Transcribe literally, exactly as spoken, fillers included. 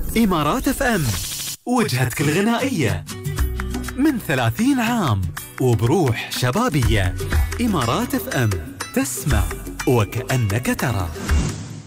إمارات اف ام، وجهتك الغنائية من ثلاثين عام وبروح شبابية. إمارات اف ام، تسمع وكأنك ترى.